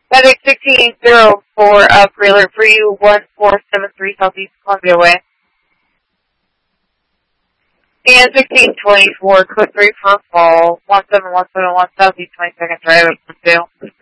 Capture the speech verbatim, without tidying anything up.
Medic sixteen zero four up, Railer for you, one four seven three Southeast Columbia Way. And sixteen twenty-four, code three for fall, one seven one seven one Southeast twenty-second Drive, two.